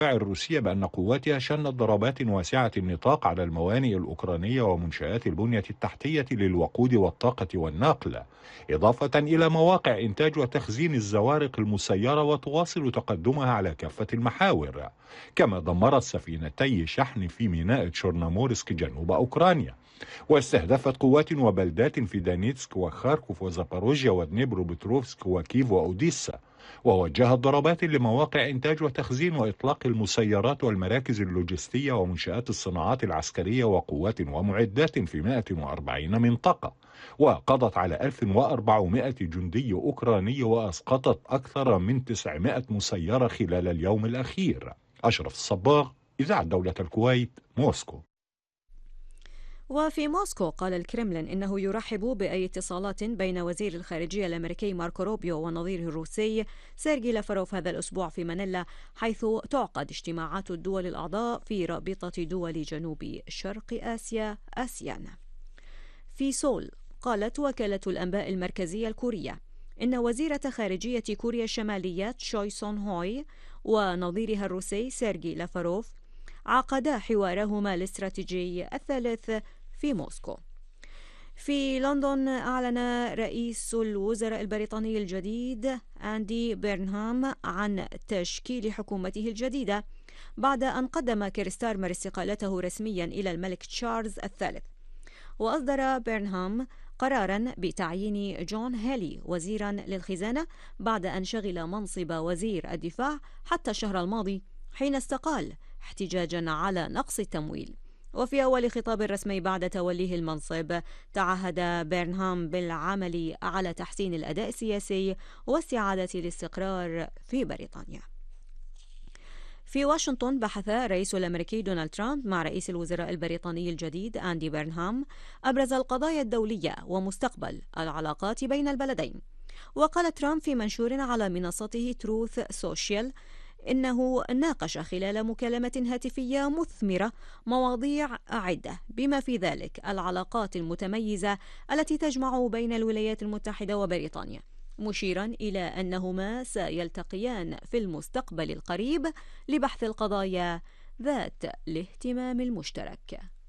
الروسية بأن قواتها شنت ضربات واسعة النطاق على الموانئ الأوكرانية ومنشآت البنية التحتية للوقود والطاقة والنقل، إضافة إلى مواقع إنتاج وتخزين الزوارق المسيرة، وتواصل تقدمها على كافة المحاور. كما دمرت سفينتي شحن في ميناء تشورنومورسك جنوب أوكرانيا، واستهدفت قوات وبلدات في دانيتسك وخاركوف وزاباروجيا ودنيبرو بتروفسك وكيف وأوديسا، ووجهت ضربات لمواقع إنتاج وتخزين وإطلاق المسيرات والمراكز اللوجستية ومنشآت الصناعات العسكرية وقوات ومعدات في 140 منطقة، وقضت على 1400 جندي أوكراني، وأسقطت أكثر من 900 مسيرة خلال اليوم الأخير. أشرف الصباغ، إذاعة دولة الكويت، موسكو. وفي موسكو قال الكرملين إنه يرحب بأي اتصالات بين وزير الخارجية الأمريكي ماركو روبيو ونظيره الروسي سيرجي لافروف هذا الأسبوع في مانيلا، حيث تعقد اجتماعات الدول الأعضاء في رابطة دول جنوب شرق آسيا آسيان. في سول قالت وكالة الأنباء المركزية الكورية إن وزيرة خارجية كوريا الشمالية تشوي سون هوي ونظيرها الروسي سيرجي لافروف عقدا حوارهما الاستراتيجي الثالث في موسكو. في لندن أعلن رئيس الوزراء البريطاني الجديد أندي بيرنهام عن تشكيل حكومته الجديدة بعد أن قدم كير ستارمر استقالته رسميا إلى الملك تشارلز الثالث. وأصدر بيرنهام قرارا بتعيين جون هيلي وزيرا للخزانة بعد أن شغل منصب وزير الدفاع حتى الشهر الماضي حين استقال احتجاجا على نقص التمويل. وفي أول خطاب رسمي بعد توليه المنصب تعهد بيرنهام بالعمل على تحسين الأداء السياسي واستعادة الاستقرار في بريطانيا. في واشنطن بحث الرئيس الأمريكي دونالد ترامب مع رئيس الوزراء البريطاني الجديد أندي بيرنهام أبرز القضايا الدولية ومستقبل العلاقات بين البلدين. وقال ترامب في منشور على منصته تروث سوشيال إنه ناقش خلال مكالمة هاتفية مثمرة مواضيع عدة بما في ذلك العلاقات المتميزة التي تجمع بين الولايات المتحدة وبريطانيا، مشيرا إلى أنهما سيلتقيان في المستقبل القريب لبحث القضايا ذات الاهتمام المشترك.